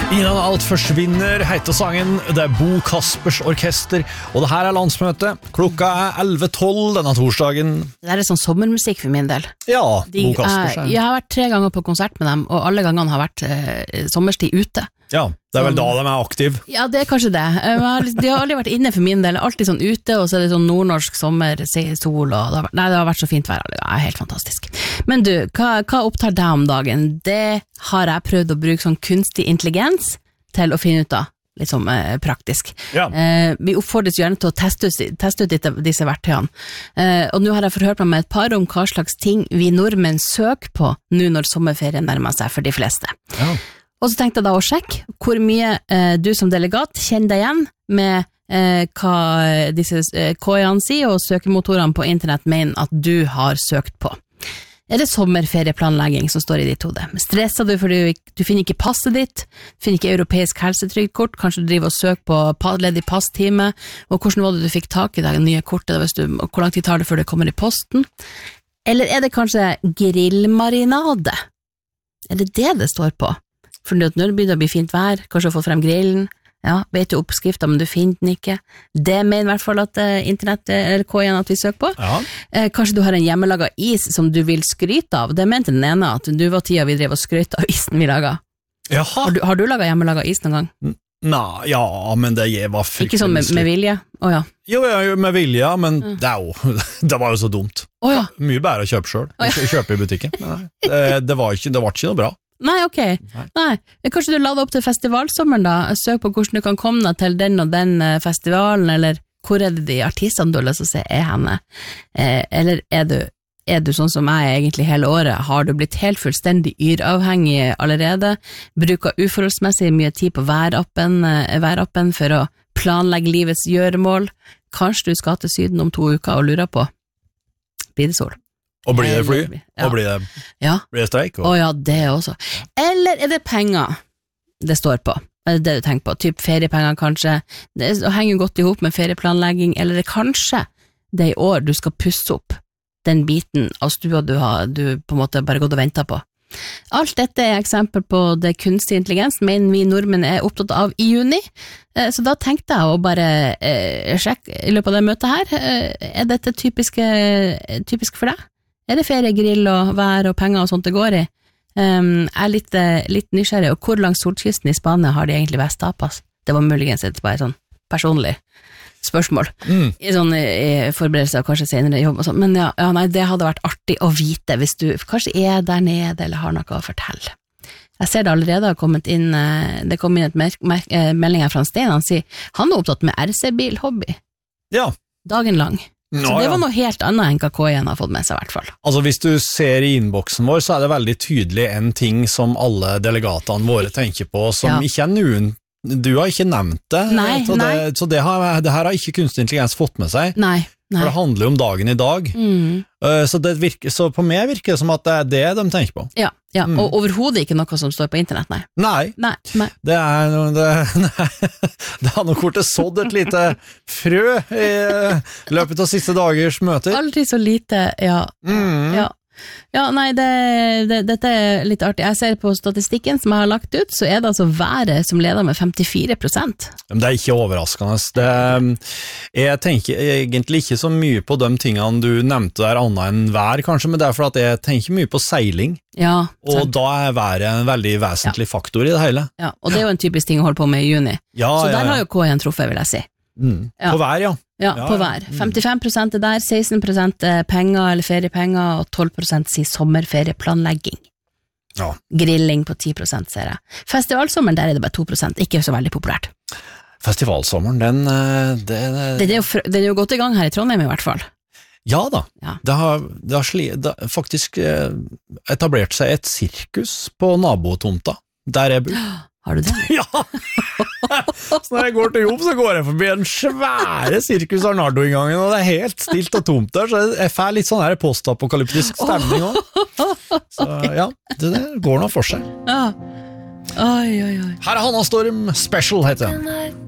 Innan alt forsvinner heter sangen. Det Bo Kaspers Orkester, og det her landsmøte. Klokka 11:12 denne torsdagen. Det her sånn sommermusikk for min del. Ja, Bo Kaspers. Jeg har vært 3 ganger på konsert med dem, og alle gangene har vært sommerstid ute. Ja, det vel da de aktive. Ja, det kanskje det. De har aldri vært inne for min del, alltid sånn ute, og så det sånn nordnorsk sommer, sol, og det har vært så fint vær. Det er helt fantastisk. Men du, hva opptar deg om dagen? Det har jeg prøvd å bruke sånn kunstig intelligens til å finne ut av, litt sånn praktisk. Ja. Vi oppfordres gjerne til å teste ut disse verktøyene. Og nå har jeg forhørt meg med et par om hva slags ting vi nordmenn søker på nå når sommerferien nærmer seg for de fleste. Ja. Og så tenkte jeg da å sjekke hvor mye du som delegat kjenner deg igjen med hva disse KI-ene sier og søkemotorene på internett mener at du har søkt på. Er det sommerferieplanlegging som står i ditt hode? Stresser du fordi du finner ikke passet ditt, finner ikke europeisk helsetrygdkort, kanskje du driver og søker på ledig passtime, og hvordan var det du fikk tak i det nye kortet, hvor lang tid tar det før det kommer i posten? Eller er det kanskje grillmarinade? Er det det står på? For når det begynner å bli fint vær, kanskje du har fått frem grillen, ja, vet du oppskriften, men du finner den ikke. Det mener i hvert fall at internett eller KI-en at vi søker på. Ja. Kanskje du har en hjemmelaget is som du vil skryte av. Det mente den ene at du var tida vi drev og skrøt av isen vi laget. Jaha. Har du laget hjemmelaget is noen gang? Nei, ja, men det var fryktelig. Ikke sånn med vilje? Åja. Jo, med vilje, men det var jo så dumt. Åja. Mye bedre å kjøpe selv. Kjøpe i butikken. Men det var ikke noe bra. Nei, ok. Nei. Kanskje du lader opp til festivalsommeren da, søk på hvordan du kan komme deg til den og den festivalen, eller hvor er det de artistene du har lyst til å se henne? Eller er du sånn som jeg egentlig hele året? Har du blitt helt fullstendig yravhengig allerede? Bruker uforholdsmessig mye tid på værappen for å planlegge livets gjøremål? Kanskje du skal til Syden om 2 uker og lurer på? Blir det sol? Og blir det fly? Ja. Og blir det streik? Ja, det også. Eller er det penger det står på? Er det det du tenker på? Typ feriepenger kanskje? Det henger godt ihop med ferieplanlegging, eller er det kanskje det i år du skal pusse opp den biten av stua du på en måte bare gått og ventet på? Alt dette er eksempel på det kunstig intelligens, men vi nordmenn er opptatt av i juni, så da tenkte jeg å bare sjekke i løpet av det møtet her, er dette typisk for deg? Er det ferie, grill og vær og penger og sånt det går i? Jeg er litt nysgjerrig, og hvor langs solkysten i Spania har de egentlig best tapas? Det var muligens et bare sånn personlig spørsmål. I sånn forberedelse av kanskje senere jobb og sånt, men nei, det hadde vært artig å vite hvis du kanskje er der nede eller har noe å fortelle. Jeg ser det allerede har kommet inn, det kom inn et melding her fra Stein, han sier, han er opptatt med RC-bil-hobby. Ja. Dagen lang. Så det var noe helt annet enn hva KI-en har fått med seg i hvert fall. Altså hvis du ser i innboksen vår, så er det veldig tydelig en ting som alle delegatene våre tenker på, som ikke er noen. Du har ikke nevnt det, så det her har ikke kunstig intelligens fått med seg. Nei. For det handler jo om dagen i dag. Så på meg virker det som at det er det de tenker på. Ja, og overhodet ikke noe som står på internett, nei. Nei. Det har nok vært sådd et lite frø i løpet av siste dagers møter. Aldri så lite, ja. Ja, nei, dette er litt artig. Jeg ser på statistikken som jeg har lagt ut, så er det altså været som leder med 54%. Men det er ikke overraskende. Jeg tenker egentlig ikke så mye på de tingene du nevnte der annet enn vær, kanskje, men det er for at jeg tenker mye på seiling. Ja, og da er været en veldig vesentlig faktor i det hele. Ja, og det er jo en typisk ting å holde på med i juni. Så der har jo KI-en truffet, vil jeg si. På vær, ja. Ja, på vær. 55% er der, 16% er penger eller feriepenger, og 12% sier sommerferieplanlegging. Ja. Grilling på 10% ser jeg. Festivalsommeren, der er det bare 2%, ikke så veldig populært. Festivalsommeren, den er jo godt i gang her i Trondheim i hvert fall. Ja da, det har faktisk etablert seg et sirkus på nabotomta, der jeg bor. Har du det? Ja! Så når jeg går til jobb, så går jeg forbi en svære Circus Arnardo-inngangen, og det er helt stilt og tomt der, så jeg får litt sånn her postapokalyptisk stemning også. Så ja, det går nå for seg. Her er Hanna Storm Special, heter den.